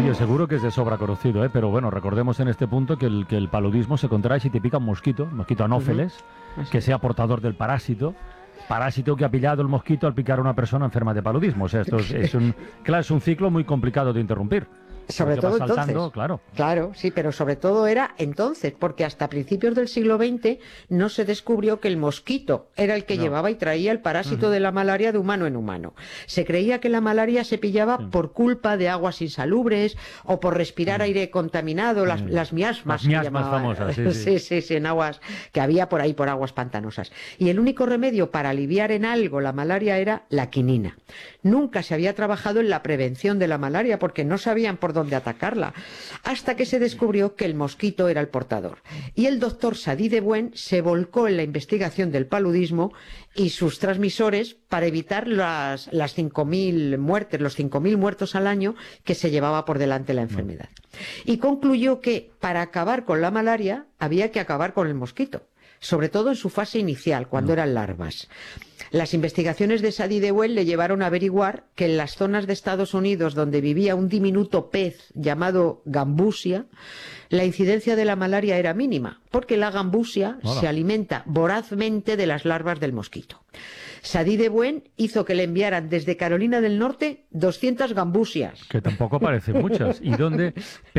Oye, seguro que es de sobra conocido, ¿eh? Pero bueno, recordemos en este punto que el paludismo se contrae si te pica un mosquito anófeles, que sea portador del parásito que ha pillado el mosquito al picar a una persona enferma de paludismo. O sea, esto claro, es un ciclo muy complicado de interrumpir. Sobre todo entonces. Claro. Claro, sí, pero sobre todo era entonces, porque hasta principios del siglo XX no se descubrió que el mosquito era el que llevaba y traía el parásito de la malaria de humano en humano. Se creía que la malaria se pillaba por culpa de aguas insalubres o por respirar aire contaminado, las miasmas. Las miasmas famosas, sí, en aguas que había por ahí, por aguas pantanosas. Y el único remedio para aliviar en algo la malaria era la quinina. Nunca se había trabajado en la prevención de la malaria porque no sabían por dónde atacarla, hasta que se descubrió que el mosquito era el portador. Y el doctor Sadí de Buen se volcó en la investigación del paludismo y sus transmisores para evitar las 5.000 muertes, los 5.000 muertos al año que se llevaba por delante la enfermedad. Y concluyó que para acabar con la malaria había que acabar con el mosquito, sobre todo en su fase inicial, cuando eran larvas. Las investigaciones de Sadí de Buen le llevaron a averiguar que en las zonas de Estados Unidos donde vivía un diminuto pez llamado gambusia, la incidencia de la malaria era mínima, porque la gambusia se alimenta vorazmente de las larvas del mosquito. Sadí de Buen hizo que le enviaran desde Carolina del Norte 200 gambusias. Que tampoco parecen muchas. ¿Y dónde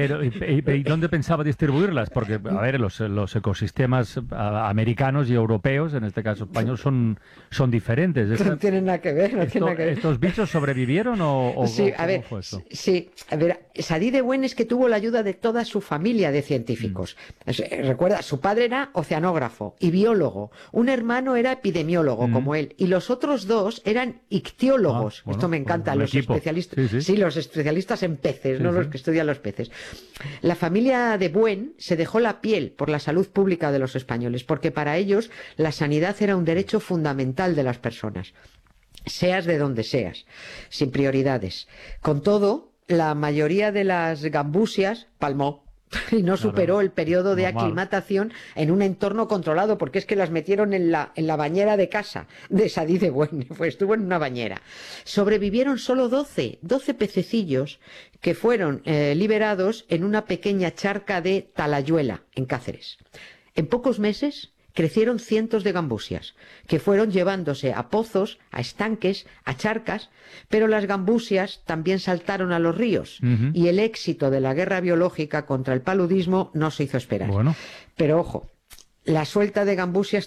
pensaba distribuirlas? Porque, a ver, los ecosistemas americanos y europeos, en este caso español, son diferentes. No tienen nada que ver, ¿Estos bichos sobrevivieron o sí, cómo fue eso? Sí, a ver, Sadí de Buen es que tuvo la ayuda de toda su familia de científicos. Recuerda, su padre era oceanógrafo y biólogo, un hermano era epidemiólogo como él, y los otros dos eran ictiólogos. Esto me encanta, los especialistas. Sí, los especialistas en peces, no los que estudian los peces. La familia de Buen se dejó la piel por la salud pública de los españoles, porque para ellos la sanidad era un derecho fundamental de las personas, seas de donde seas, sin prioridades. Con todo, la mayoría de las gambusias palmó y no superó el periodo de aclimatación en un entorno controlado, porque es que las metieron en la bañera de casa de Sadí de Buen, pues estuvo en una bañera. Sobrevivieron solo 12 pececillos que fueron liberados en una pequeña charca de Talayuela, en Cáceres. En pocos meses crecieron cientos de gambusias, que fueron llevándose a pozos, a estanques, a charcas, pero las gambusias también saltaron a los ríos, y el éxito de la guerra biológica contra el paludismo no se hizo esperar. Pero ojo, la suelta de gambusias